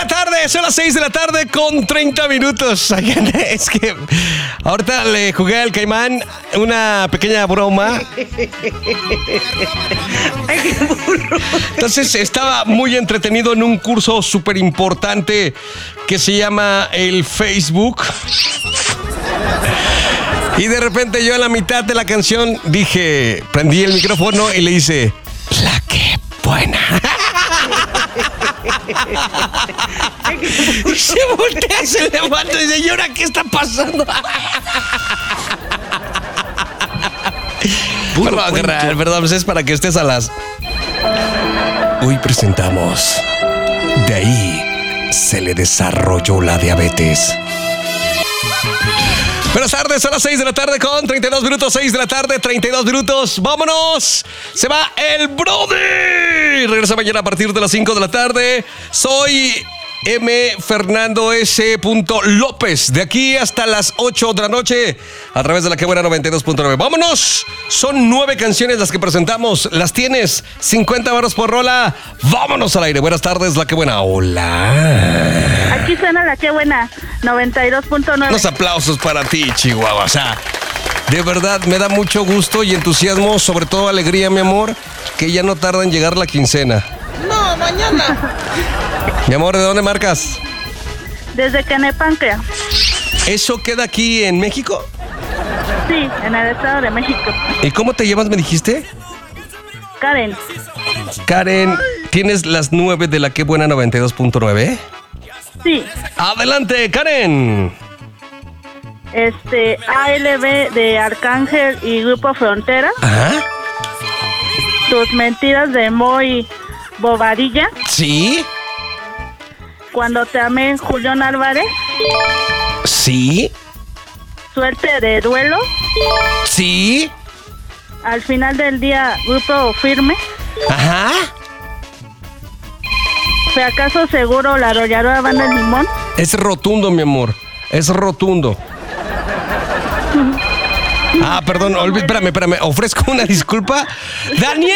buena tarde, son las 6 de la tarde con 30 minutos. Es que ahorita le jugué al Caimán una pequeña broma. Entonces estaba muy entretenido en un curso súper importante que se llama el Facebook. Y de repente yo en la mitad de la canción dije, prendí el micrófono y le hice, la que buena. Y se voltea, se levanta y dice, ¿y ahora qué está pasando? Perdón, pues es para que estés a las... Hoy presentamos, de ahí se le desarrolló la diabetes. Buenas tardes, son las 6 de la tarde con 32 minutos, 6 de la tarde, 32 minutos. ¡Vámonos! Se va el Brody. Regresa mañana a partir de las 5 de la tarde. Soy M. Fernando S. López. De aquí hasta las 8 de la noche a través de la que buena 92.9. ¡Vámonos! Son 9 canciones las que presentamos. Las tienes, 50 varos por rola. ¡Vámonos al aire! Buenas tardes, la que buena. Hola. Aquí suena la que buena, 92.9. Unos aplausos para ti, Chihuahua. O sea, de verdad me da mucho gusto y entusiasmo, sobre todo alegría, mi amor, que ya no tarda en llegar la quincena. No, mañana. Mi amor, ¿de dónde marcas? Desde Quenepáncrea. ¿Eso queda aquí en México? Sí, en el Estado de México. ¿Y cómo te llamas, me dijiste? Karen. Karen, ¿tienes las 9 de la que buena 92.9? Sí. Adelante, Karen. ALB de Arcángel y Grupo Frontera. Ajá. Tus mentiras de Moy Bobadilla. Sí. Cuando te amé, Julián Álvarez. Sí. Suerte de duelo. Sí. Al final del día, Grupo Firme. Ajá. Fracaso seguro, la arrolladora Banda El Limón. Es rotundo, mi amor. Es rotundo. Ah, perdón, espérame. Ofrezco una disculpa. Daniel.